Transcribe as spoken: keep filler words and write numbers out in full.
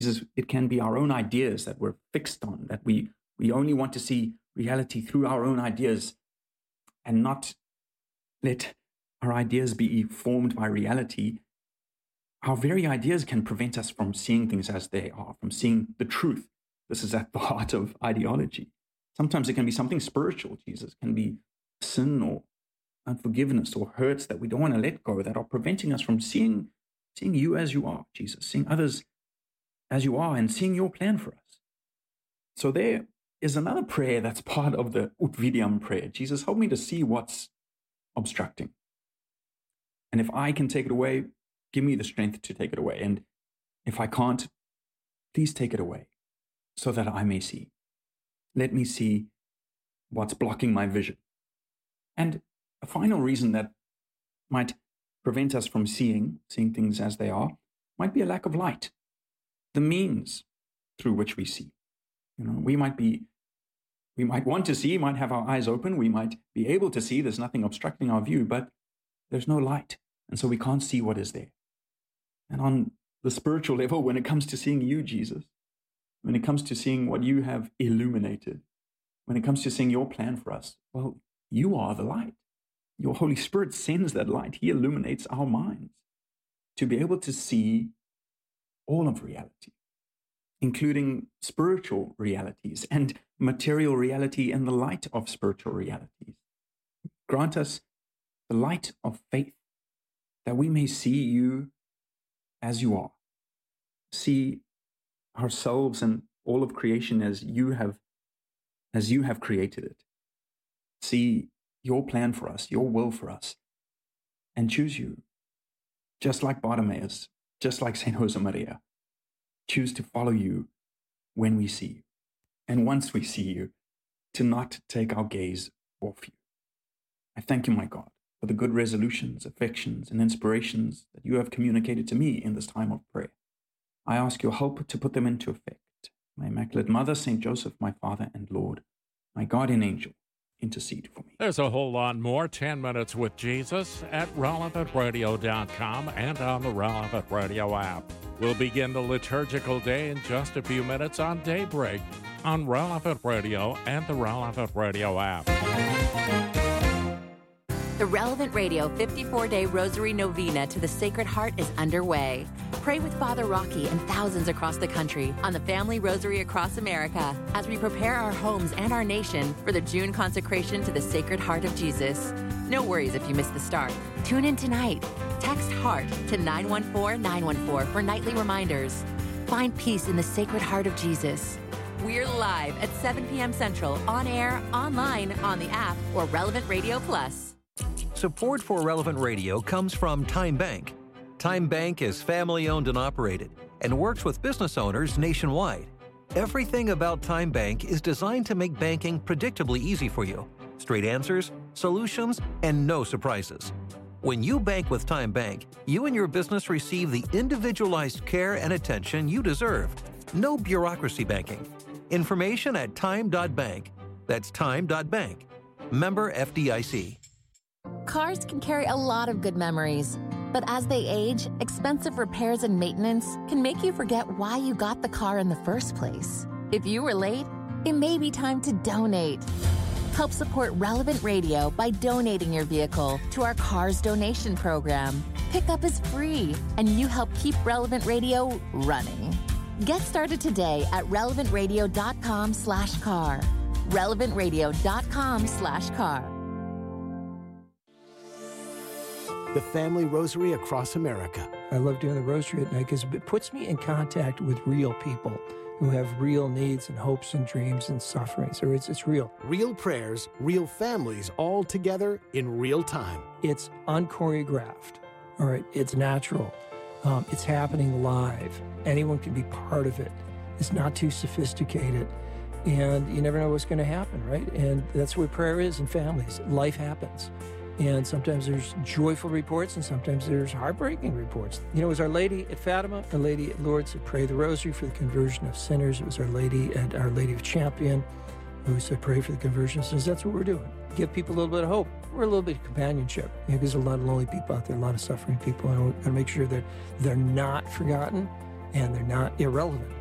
Jesus, it can be our own ideas that we're fixed on, that we, we only want to see reality through our own ideas and not let our ideas be formed by reality. Our very ideas can prevent us from seeing things as they are, from seeing the truth. This is at the heart of ideology. Sometimes it can be something spiritual, Jesus. It can be sin or unforgiveness or hurts that we don't want to let go, that are preventing us from seeing, seeing you as you are, Jesus, seeing others as you are and seeing your plan for us. So there is another prayer that's part of the Ut Videam prayer. Jesus, help me to see what's obstructing. And if I can take it away, give me the strength to take it away. And if I can't, please take it away so that I may see. Let me see what's blocking my vision. And a final reason that might prevent us from seeing, seeing things as they are, might be a lack of light. The means through which we see. You know, we might be, we might want to see, might have our eyes open, we might be able to see, there's nothing obstructing our view, but there's no light. And so we can't see what is there. And on the spiritual level, when it comes to seeing you, Jesus, when it comes to seeing what you have illuminated, when it comes to seeing your plan for us, well, you are the light. Your Holy Spirit sends that light. He illuminates our minds to be able to see all of reality, including spiritual realities and material reality in the light of spiritual realities. Grant us the light of faith that we may see you as you are, see ourselves and all of creation as you have, as you have created it, see your plan for us, your will for us, and choose you, just like Bartimaeus, just like Saint Josemaria, choose to follow you when we see you. And once we see you, to not take our gaze off you. I thank you, my God, for the good resolutions, affections, and inspirations that you have communicated to me in this time of prayer. I ask your help to put them into effect. My Immaculate Mother, Saint Joseph, my Father and Lord, my guardian angel, intercede for me. There's a whole lot more ten minutes with Jesus at relevant radio dot com and on the Relevant Radio app. We'll begin the liturgical day in just a few minutes on Daybreak on Relevant Radio and the Relevant Radio app. The Relevant Radio fifty-four day Rosary Novena to the Sacred Heart is underway. Pray with Father Rocky and thousands across the country on the Family Rosary Across America as we prepare our homes and our nation for the June consecration to the Sacred Heart of Jesus. No worries if you miss the start. Tune in tonight. Text HEART to nine one four nine one four for nightly reminders. Find peace in the Sacred Heart of Jesus. We're live at seven p.m. Central, on air, online, on the app, or Relevant Radio Plus. Support for Relevant Radio comes from Time Bank. Time Bank is family-owned and operated and works with business owners nationwide. Everything about Time Bank is designed to make banking predictably easy for you. Straight answers, solutions, and no surprises. When you bank with Time Bank, you and your business receive the individualized care and attention you deserve. No bureaucracy banking. Information at time dot bank. That's time dot bank. Member F D I C. Cars can carry a lot of good memories, but as they age, expensive repairs and maintenance can make you forget why you got the car in the first place. If you were late, it may be time to donate. Help support Relevant Radio by donating your vehicle to our Cars Donation Program. Pickup is free, and you help keep Relevant Radio running. Get started today at relevant radio dot com slash car. relevant radio dot com slash car. The Family Rosary Across America. I love doing the rosary at night because it puts me in contact with real people who have real needs and hopes and dreams and suffering. So it's, it's real. Real prayers, real families, all together in real time. It's unchoreographed. All right, it's natural. Um, it's happening live. Anyone can be part of it. It's not too sophisticated. And you never know what's going to happen, right? And that's what prayer is in families. Life happens. And sometimes there's joyful reports, and sometimes there's heartbreaking reports. You know, it was Our Lady at Fatima, Our Lady at Lourdes that prayed the rosary for the conversion of sinners. It was Our Lady at Our Lady of Champion who said pray for the conversion of sinners. That's what we're doing. Give people a little bit of hope. We're a little bit of companionship. You know, there's a lot of lonely people out there, a lot of suffering people, and I want to make sure that they're not forgotten and they're not irrelevant.